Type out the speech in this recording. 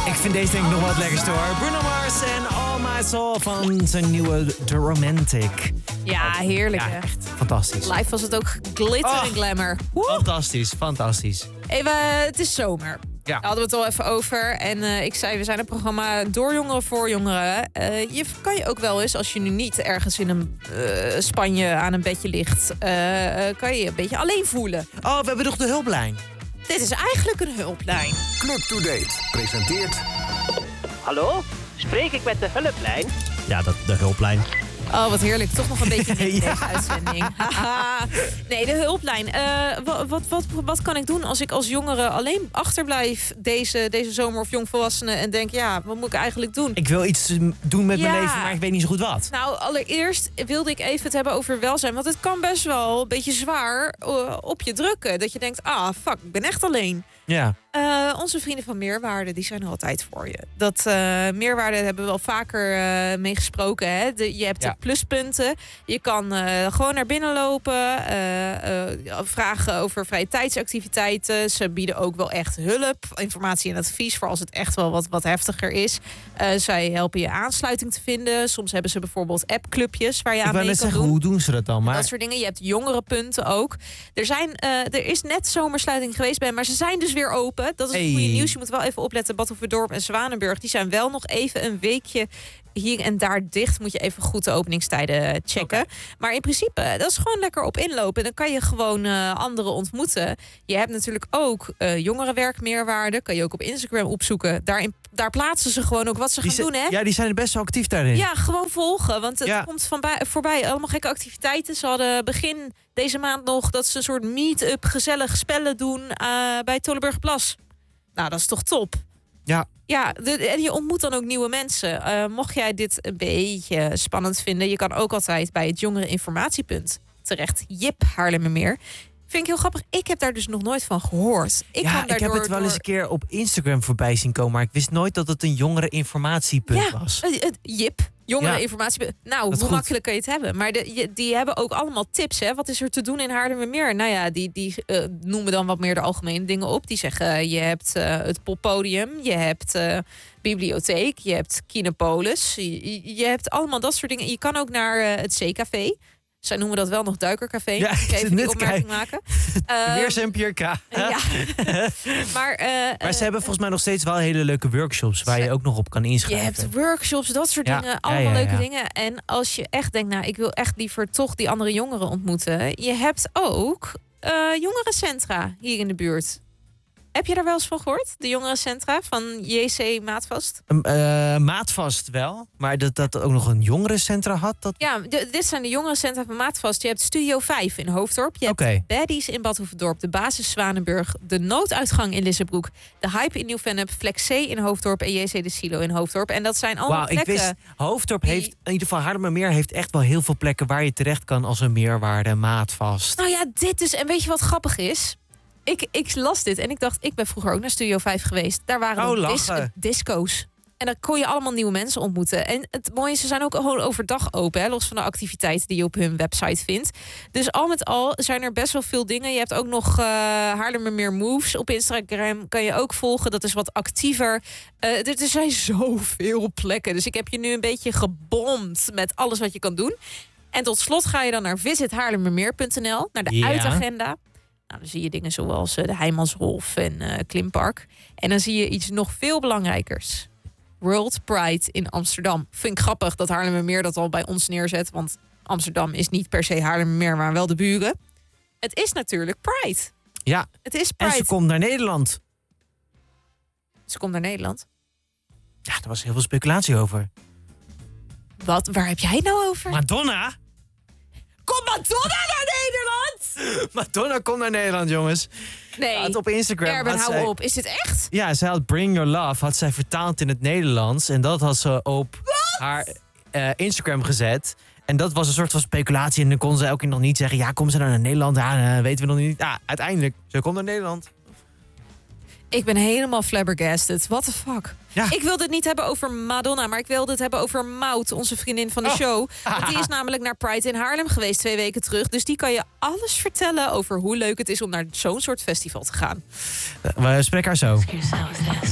Ik vind deze denk ik nog wel het lekkerste hoor. Bruno Mars en All My Soul van zijn nieuwe The Romantic. Ja, heerlijk Ja, hè. echt fantastisch. Live was het ook glitter en glamour. Woe! Fantastisch, fantastisch. Even, het is zomer. Ja. Daar hadden we het al even over. En ik zei, we zijn een programma door jongeren voor jongeren. Je kan je ook wel eens, als je nu niet ergens in een Spanje aan een bedje ligt... kan je je een beetje alleen voelen. Oh, we hebben nog de hulplijn. Dit is eigenlijk een hulplijn. Club to Date presenteert... Hallo? Spreek ik met de hulplijn? Ja, de hulplijn. Oh, wat heerlijk. Toch nog een beetje in Ja. deze uitzending. Haha. Nee, de hulplijn. Wat kan ik doen als ik als jongere alleen achterblijf deze zomer of jongvolwassene en denk, ja, wat moet ik eigenlijk doen? Ik wil iets doen met mijn Ja. leven, maar ik weet niet zo goed wat. Nou, allereerst wilde ik even het hebben over welzijn. Want het kan best wel een beetje zwaar op je drukken. Dat je denkt, fuck, ik ben echt alleen. Ja. Onze vrienden van Meerwaarde, die zijn er altijd voor je. Dat Meerwaarde hebben we wel vaker mee gesproken. Hè? Je hebt de pluspunten. Je kan gewoon naar binnen lopen. Vragen over vrije tijdsactiviteiten. Ze bieden ook wel echt hulp. Informatie en advies voor als het echt wel wat heftiger is. Zij helpen je aansluiting te vinden. Soms hebben ze bijvoorbeeld appclubjes waar je aan mee kan zeggen, doen. hoe doen ze dat dan? Maar... Dat soort dingen. Je hebt jongerenpunten ook. Er is net zomersluiting geweest bij, maar ze zijn dus weer open. Dat is het goede nieuws. Je moet wel even opletten. Bad Hoeverdorp en Zwanenburg, die zijn wel nog even een weekje hier en daar dicht. Moet je even goed de openingstijden checken. Okay. Maar in principe, dat is gewoon lekker op inlopen. Dan kan je gewoon anderen ontmoeten. Je hebt natuurlijk ook jongerenwerk Meerwaarde. Kan je ook op Instagram opzoeken. Daar plaatsen ze gewoon ook wat ze gaan doen. Hè? Ja, die zijn best wel actief daarin. Ja, gewoon volgen. Want het komt voorbij. Allemaal gekke activiteiten. Ze hadden begin deze maand nog dat ze een soort meet-up gezellig spellen doen bij Tolenburgplas. Nou, dat is toch top? Ja. Ja, en je ontmoet dan ook nieuwe mensen. Mocht jij dit een beetje spannend vinden, je kan ook altijd bij het Jongereninformatiepunt terecht. Jip Haarlemmermeer. Vind ik heel grappig. Ik heb daar dus nog nooit van gehoord. Ik heb het wel eens een keer op Instagram voorbij zien komen, maar ik wist nooit dat het een jongereninformatiepunt was. Jip. Jongereninformatiepunt. Nou, hoe makkelijk kan je het hebben? Maar die hebben ook allemaal tips. Hè? Wat is er te doen in Haarlemmermeer? Nou ja, die noemen dan wat meer de algemene dingen op. Die zeggen, je hebt het poppodium, je hebt bibliotheek, je hebt Kinepolis. Je hebt allemaal dat soort dingen. Je kan ook naar het Zeecafé. Zij noemen dat wel nog Duikercafé. Ja, ik even die opmerking maken. Weer zijn Pierka. Ja. maar ze hebben volgens mij nog steeds wel hele leuke workshops waar je ook nog op kan inschrijven. Je hebt workshops, dat soort dingen. Allemaal leuke dingen. En als je echt denkt, nou, ik wil echt liever toch die andere jongeren ontmoeten. Je hebt ook jongerencentra hier in de buurt. Heb je daar wel eens van gehoord? De jongerencentra van JC Maatvast? Maatvast wel, maar dat ook nog een jongerencentra had? Ja, dit zijn de jongerencentra van Maatvast. Je hebt Studio 5 in Hoofddorp. Je hebt Baddies in Bad Hoeverdorp. De Basis Zwanenburg. De Nooduitgang in Lissebroek. De Hype in Nieuw-Vennep. Flex C in Hoofddorp. En JC de Silo in Hoofddorp. En dat zijn allemaal plekken. Ik wist, Hoofddorp heeft, in ieder geval Haarlemmermeer heeft echt wel heel veel plekken waar je terecht kan als een Meerwaarde, Maatvast. Nou ja, dit dus. En weet je wat grappig is? Ik las dit en ik dacht, ik ben vroeger ook naar Studio 5 geweest. Daar waren disco's. En dan kon je allemaal nieuwe mensen ontmoeten. En het mooie is, ze zijn ook gewoon overdag open. Hè, los van de activiteiten die je op hun website vindt. Dus al met al zijn er best wel veel dingen. Je hebt ook nog Haarlemmermeer Moves. Op Instagram kan je ook volgen. Dat is wat actiever. Er zijn zoveel plekken. Dus ik heb je nu een beetje gebomd met alles wat je kan doen. En tot slot ga je dan naar visithaarlemmermeer.nl. Naar de uitagenda. Nou, dan zie je dingen zoals de Heimanshof en Klimpark. En dan zie je iets nog veel belangrijkers. World Pride in Amsterdam. Vind ik grappig dat Haarlemmermeer dat al bij ons neerzet. Want Amsterdam is niet per se Haarlemmermeer, maar wel de buren. Het is natuurlijk Pride. Ja, het is Pride. En ze komt naar Nederland. Ze komt naar Nederland? Ja, daar was heel veel speculatie over. Wat? Waar heb jij het nou over? Madonna? Komt Madonna naar Nederland? Madonna komt naar Nederland, jongens. Nee. Had op Instagram. Erben, hou op. Is dit echt? Ja, zij had Bring Your Love had zij vertaald in het Nederlands. En dat had ze op haar Instagram gezet. En dat was een soort van speculatie. En dan kon ze elke keer nog niet zeggen, ja, kom ze nou naar Nederland? Ja, weten we nog niet. Ja, uiteindelijk, ze komt naar Nederland. Ik ben helemaal flabbergasted. What the fuck? Ja. Ik wilde het niet hebben over Madonna, maar ik wilde het hebben over Maud, onze vriendin van de show. Want die is namelijk naar Pride in Haarlem geweest 2 weken terug. Dus die kan je alles vertellen over hoe leuk het is om naar zo'n soort festival te gaan. We spreken haar zo.